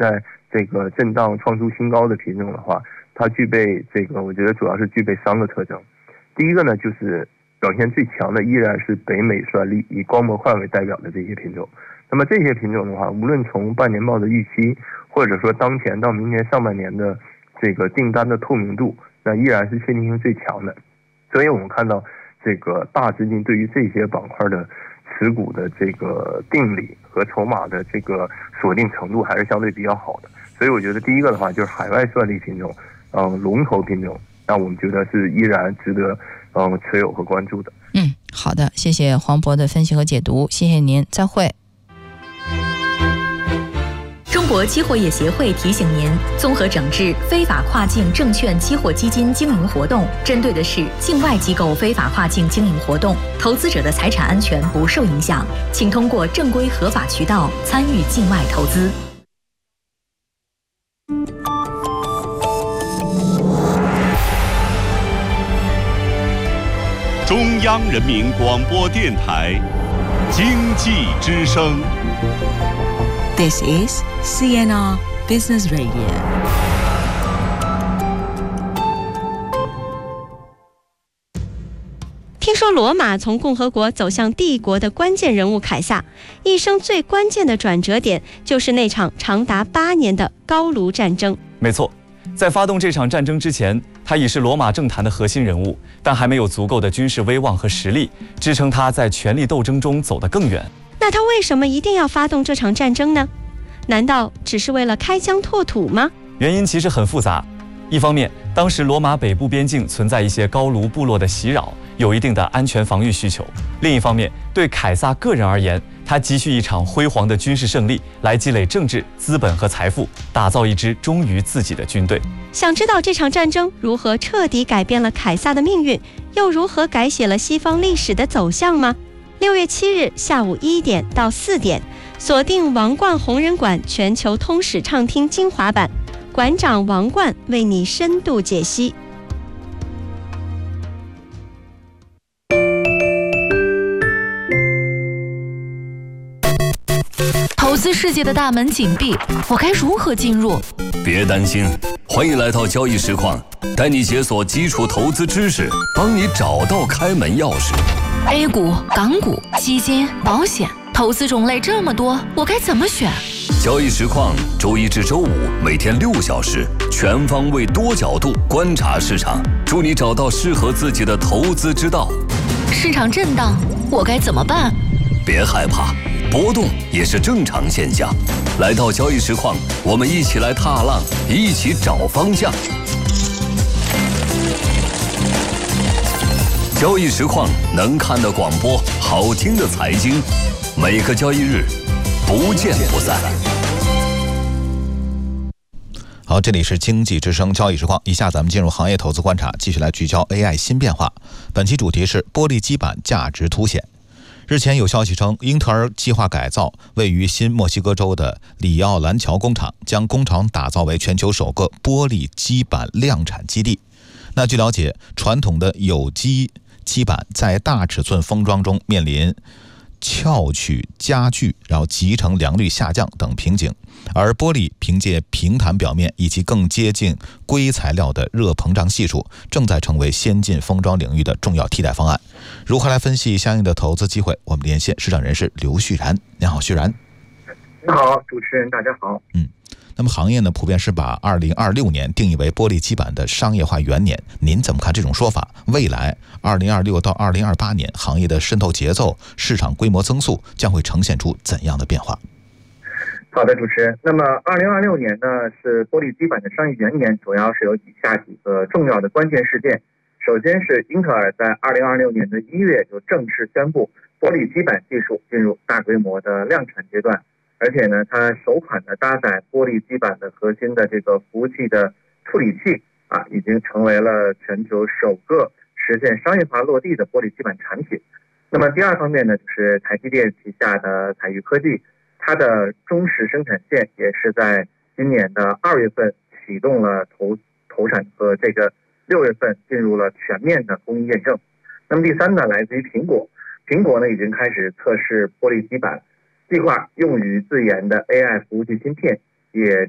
在这个震荡创出新高的品种的话，它具备这个，我觉得主要是具备3个特征。第一个呢，就是表现最强的依然是北美算力以光模块为代表的这些品种。那么这些品种的话，无论从半年报的预期，或者说当前到明年上半年的这个订单的透明度，那依然是确定性最强的。所以我们看到这个大资金对于这些板块的持股的这个定力和筹码的这个锁定程度还是相对比较好的。所以我觉得第一个的话就是海外算力品种，龙头品种，那我们觉得是依然值得持有和关注的。 好的，谢谢黄渤的分析和解读，谢谢您，再会。 中国期货业协会提醒您，综合整治非法跨境证券期货基金经营活动，针对的是境外机构非法跨境经营活动，投资者的财产安全不受影响，请通过正规合法渠道参与境外投资。 中央人民广播电台经济之声。 This is CNR Business Radio. 听说罗马从共和国走向帝国的关键人物凯撒，一生最关键的转折点就是那场长达8年的高卢战争。 没错，在发动这场战争之前，他已是罗马政坛的核心人物，但还没有足够的军事威望和实力支撑他在权力斗争中走得更远。 那他为什么一定要发动这场战争呢？难道只是为了开疆拓土吗？ 原因其实很复杂。一方面，当时罗马北部边境存在一些高卢部落的袭扰，有一定的安全防御需求。另一方面，对凯撒个人而言，他急需一场辉煌的军事胜利来积累政治资本和财富，打造一支忠于自己的军队。 想知道这场战争如何彻底改变了凯撒的命运，又如何改写了西方历史的走向吗？6月7日下午1点到4点，锁定王冠红人馆全球通史畅听精华版，馆长王冠为你深度解析。 投资世界的大门紧闭，我该如何进入？ 别担心，欢迎来到交易实况，带你解锁基础投资知识，帮你找到开门钥匙。 A 股、港股、基金、保险，投资种类这么多，我该怎么选？ 交易实况周一至周五每天6小时，全方位多角度观察市场，助你找到适合自己的投资之道。 市场震荡，我该怎么办？ 别害怕，波动也是正常现象。来到交易实况，我们一起来踏浪，一起找方向。交易实况能看的广播，好听的财经，每个交易日不见不散。 好，这里是经济之声交易实况，以下咱们进入行业投资观察，继续来聚焦 AI 新变化。本期主题是玻璃基板价值凸显。日前有消息称，英特尔计划改造位于新墨西哥州的里奥兰桥工厂，将工厂打造为全球首个玻璃基板量产基地。那据了解，传统的有机基板在大尺寸封装中面临翘曲加剧，然后集成良率下降等瓶颈，而玻璃凭借平坦表面以及更接近硅材料的热膨胀系数，正在成为先进封装领域的重要替代方案。如何来分析相应的投资机会？我们连线市场人士刘旭然。你好，旭然。 你好，主持人，大家好。 那么行业呢，普遍是把2026年定义为玻璃基板的商业化元年，您怎么看这种说法？未来2026到2028年，行业的渗透节奏、市场规模增速将会呈现出怎样的变化？ 好的，主持人。那么2026年呢，是玻璃基板的商业元年，主要是有以下几个重要的关键事件。首先是英特尔在2026年的1月就正式宣布，玻璃基板技术进入大规模的量产阶段。而且呢，它首款的搭载玻璃基板的核心的这个服务器的处理器已经成为了全球首个实现商业化落地的玻璃基板产品。那么第二方面呢，就是台积电旗下的彩玉科技，它的中石生产线也是在今年的2月份启动了投产和这个6月份进入了全面的工艺验证。那么第三呢，来自于苹果呢已经开始测试玻璃基板，计划用于自研的 AI 服务器芯片，也